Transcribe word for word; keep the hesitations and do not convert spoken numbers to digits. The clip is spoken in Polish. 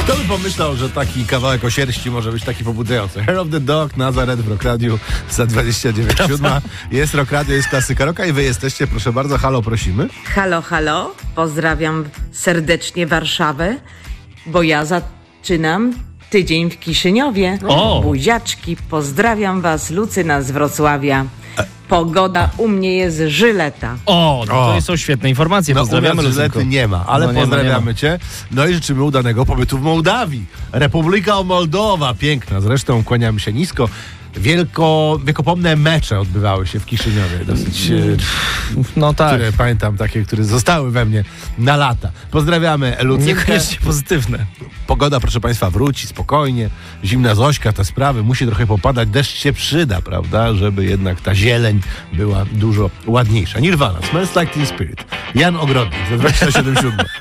Kto by pomyślał, że taki kawałek o sierści może być taki pobudzający? Hair of the Dog, Nazareth w Rock Radiu za dwadzieścia dziewięć siódma. Jest Rock Radio, jest klasyka rocka i wy jesteście, proszę bardzo, halo, prosimy. Halo, halo, pozdrawiam serdecznie Warszawę, bo ja zaczynam tydzień w Kiszyniowie. O! Buziaczki, pozdrawiam was, Lucyna z Wrocławia. Pogoda u mnie jest żyleta. O, no to O. są świetne informacje. No, Pozdrawiamy, u nas Lucynko. Lety nie ma, ale No, nie ma, pozdrawiamy nie ma. cię. No i życzymy udanego pobytu w Mołdawii. Republika Mołdowa, piękna. Zresztą kłaniamy się nisko. Wielko, wiekopomne mecze odbywały się w Kiszyniowie. Dosyć, e, No tak. które pamiętam, takie, które zostały we mnie na lata. Pozdrawiamy Lucynkę. Niekoniecznie pozytywne. Pogoda, proszę państwa, wróci spokojnie. Zimna Zośka, te sprawy, musi trochę popadać. Deszcz się przyda, prawda, żeby jednak ta zieleń była dużo ładniejsza. Nirvana, Smells Like Teen Spirit. Jan Ogrodnik, za dwadzieścia siedem siódma.